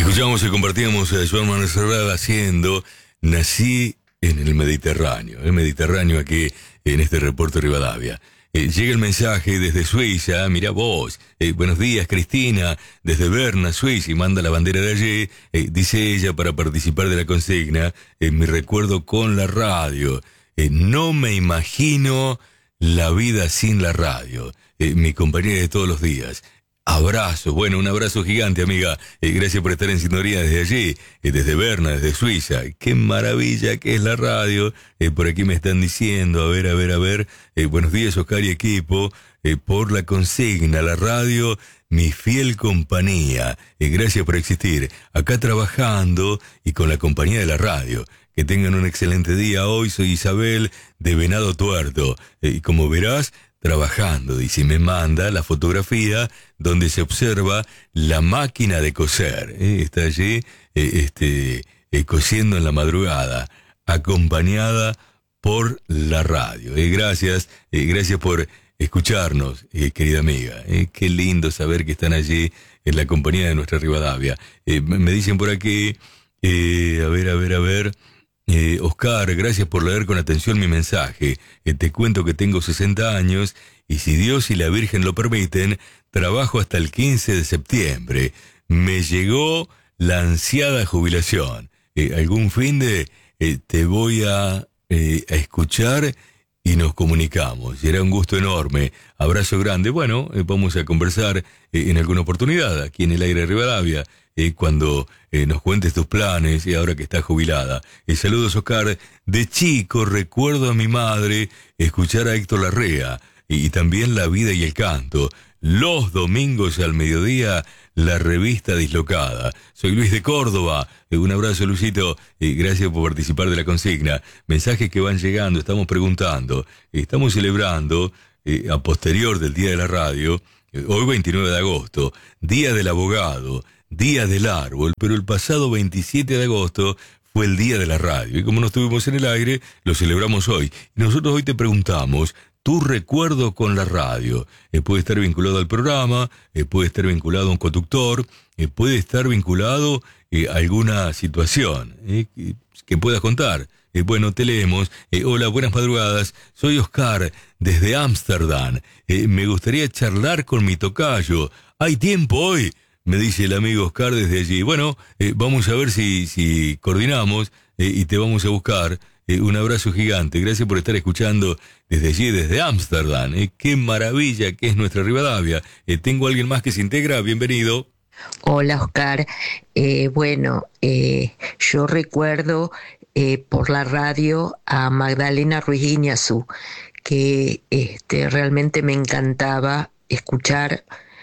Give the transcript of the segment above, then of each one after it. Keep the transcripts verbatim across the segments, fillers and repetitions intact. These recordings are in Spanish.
Escuchamos y compartíamos a Joan Manuel Serrat haciendo Nací en el Mediterráneo, el Mediterráneo aquí en este reporte Rivadavia. Eh, llega el mensaje desde Suiza, mira vos, eh, buenos días Cristina, desde Berna, Suiza, y manda la bandera de allí, eh, dice ella para participar de la consigna, eh, mi recuerdo con la radio, eh, no me imagino la vida sin la radio, eh, mi compañera de todos los días. Abrazo, bueno, un abrazo gigante, amiga. Eh, gracias por estar en sintonía desde allí, eh, desde Berna, desde Suiza. Qué maravilla que es la radio. Eh, por aquí me están diciendo, a ver, a ver, a ver. Eh, buenos días, Oscar y equipo. Eh, por la consigna, la radio, mi fiel compañía. Eh, gracias por existir. Acá trabajando y con la compañía de la radio. Que tengan un excelente día. Hoy soy Isabel de Venado Tuerto. Eh, y como verás, trabajando, dice, me manda la fotografía donde se observa la máquina de coser. ¿eh? Está allí eh, este, eh, cosiendo en la madrugada, acompañada por la radio. ¿eh? Gracias, eh, gracias por escucharnos, eh, querida amiga. ¿eh? Qué lindo saber que están allí en la compañía de nuestra Rivadavia. Eh, me dicen por aquí, eh, a ver, a ver, a ver... Eh, Oscar, gracias por leer con atención mi mensaje. Eh, te cuento que tengo sesenta años y si Dios y la Virgen lo permiten, trabajo hasta el quince de septiembre. Me llegó la ansiada jubilación. Eh, algún fin de eh, te voy a, eh, a escuchar y nos comunicamos. Será un gusto enorme. Abrazo grande. Bueno, eh, vamos a conversar eh, en alguna oportunidad aquí en el aire de Rivadavia. Eh, cuando eh, nos cuentes tus planes y ahora que estás jubilada. Eh, saludos, Oscar. De chico recuerdo a mi madre escuchar a Héctor Larrea y, y también La Vida y el Canto. Los domingos al mediodía, la revista Dislocada. Soy Luis de Córdoba. Eh, un abrazo, Luisito. Eh, gracias por participar de la consigna. Mensajes que van llegando, estamos preguntando. Eh, estamos celebrando, eh, a posterior del Día de la Radio, eh, hoy veintinueve de agosto, Día del Abogado, Día del Árbol, pero el pasado veintisiete de agosto fue el Día de la Radio. Y como no estuvimos en el aire, lo celebramos hoy. Y nosotros hoy te preguntamos, tu recuerdo con la radio. Eh, puede estar vinculado al programa, eh, puede estar vinculado a un conductor, eh, puede estar vinculado eh, a alguna situación eh, que, que puedas contar. Eh, bueno, te leemos. Eh, hola, buenas madrugadas. Soy Oscar, desde Ámsterdam. Eh, me gustaría charlar con mi tocayo. ¿Hay tiempo hoy? Me dice el amigo Oscar desde allí. Bueno, eh, vamos a ver si, si coordinamos eh, y te vamos a buscar. Eh, un abrazo gigante. Gracias por estar escuchando desde allí, desde Ámsterdam. Eh, qué maravilla que es nuestra Rivadavia. Eh, tengo a alguien más que se integra. Bienvenido. Hola, Oscar. Eh, bueno, eh, yo recuerdo eh, por la radio a Magdalena Ruiz Guiñazú, que este, realmente me encantaba escuchar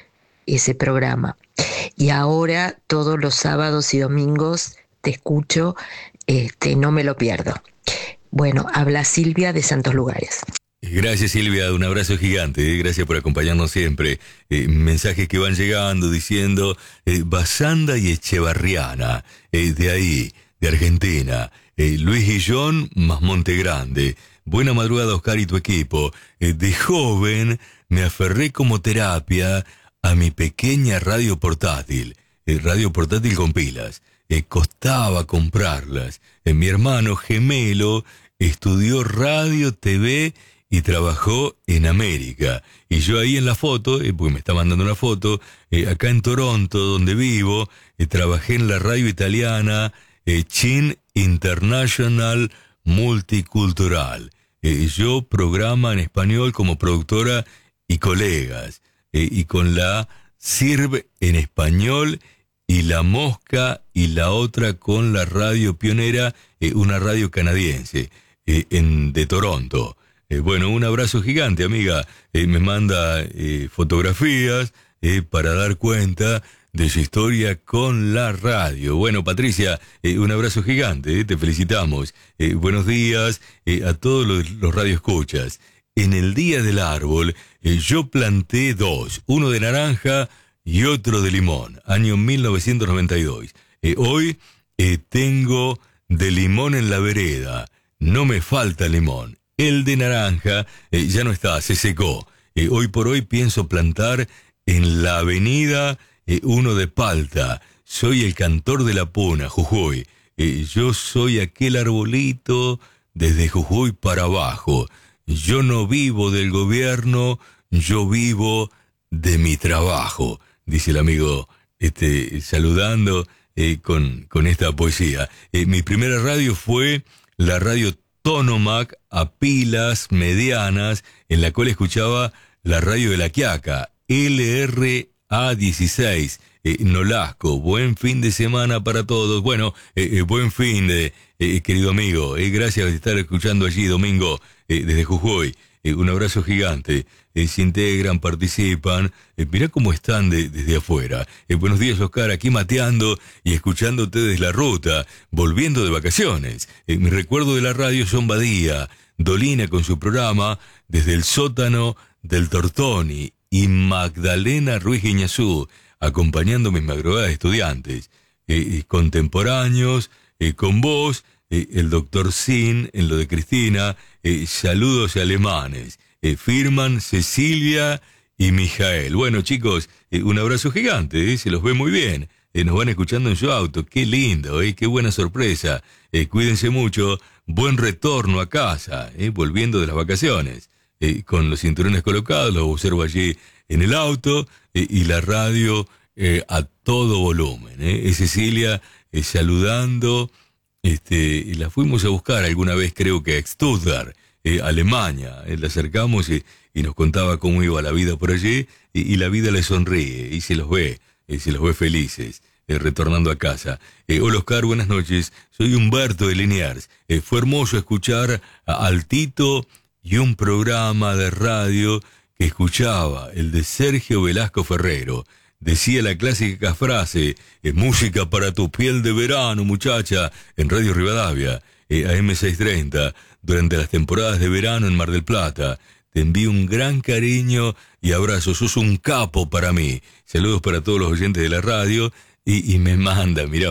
ese programa. Y ahora todos los sábados y domingos te escucho, este, no me lo pierdo. Bueno, habla Silvia de Santos Lugares. Gracias, Silvia, un abrazo gigante, ¿eh? Gracias por acompañarnos siempre. Eh, mensajes que van llegando diciendo eh, Basanda y Echevarriana, eh, de ahí, de Argentina. Eh, Luis Guillón más Monte Grande. Buena madrugada, Oscar y tu equipo. Eh, de joven me aferré como terapia a mi pequeña radio portátil, eh, radio portátil con pilas. Eh, costaba comprarlas. Eh, mi hermano gemelo estudió radio, T V y trabajó en América. Y yo ahí en la foto, eh, porque me está mandando una foto, eh, acá en Toronto, donde vivo, eh, trabajé en la radio italiana eh, Chin International Multicultural. Eh, yo programa en español como productora y colegas. Eh, y con la S I R B en español y La Mosca y la otra con la radio pionera, eh, una radio canadiense eh, en, de Toronto. Eh, bueno, un abrazo gigante, amiga. Eh, me manda eh, fotografías eh, para dar cuenta de su historia con la radio. Bueno, Patricia, eh, un abrazo gigante, eh, te felicitamos. Eh, buenos días eh, a todos los, los radioescuchas. En el Día del Árbol, eh, yo planté dos, uno de naranja y otro de limón, año mil novecientos noventa y dos. Eh, hoy eh, tengo de limón en la vereda, no me falta limón. El de naranja eh, ya no está, se secó. Eh, hoy por hoy pienso plantar en la avenida eh, uno de palta. soy el cantor de la Puna, Jujuy. Eh, yo soy aquel arbolito desde Jujuy para abajo. Yo no vivo del gobierno, yo vivo de mi trabajo, dice el amigo este, saludando eh, con, con esta poesía. Eh, mi primera radio fue la radio Tonomac a pilas medianas, en la cual escuchaba la radio de La Quiaca, L R A dieciséis, eh, Nolasco. Buen fin de semana para todos. Bueno, eh, eh, buen fin de eh, querido amigo. Eh, gracias por estar escuchando allí, Domingo, eh, desde Jujuy. Eh, un abrazo gigante. Eh, se integran, participan. Eh, mirá cómo están de, desde afuera. Eh, buenos días, Oscar. Aquí mateando y escuchándote desde la ruta, volviendo de vacaciones. Eh, mi recuerdo de la radio son Badía, Dolina con su programa desde el sótano del Tortoni y Magdalena Ruiz Guiñazú, acompañando mis madrugadas de estudiantes. Eh, contemporáneos, eh, con vos, eh, el doctor Sin, en lo de Cristina, eh, saludos alemanes, eh, firman Cecilia y Mijael. Bueno, chicos, eh, un abrazo gigante, eh, se los ve muy bien, eh, nos van escuchando en su auto, qué lindo, eh, qué buena sorpresa, eh, cuídense mucho, buen retorno a casa, eh, volviendo de las vacaciones, eh, con los cinturones colocados, los observo allí en el auto, eh, y la radio eh, a todo volumen, eh, es Cecilia eh, saludando. Este, y la fuimos a buscar alguna vez, creo que a Stuttgart, eh, Alemania. Eh, la acercamos y, y nos contaba cómo iba la vida por allí, y, y la vida le sonríe y se los ve, eh, se los ve felices, eh, retornando a casa. Eh, hola Oscar, buenas noches, soy Humberto de Liniers. Eh, fue hermoso escuchar a, al Tito y un programa de radio que escuchaba, el de Sergio Velasco Ferrero. Decía la clásica frase, eh, música para tu piel de verano, muchacha, en Radio Rivadavia, eh, A M seiscientos treinta, durante las temporadas de verano en Mar del Plata. Te envío un gran cariño y abrazos, sos un capo para mí. Saludos para todos los oyentes de la radio, y, y me manda, mirá,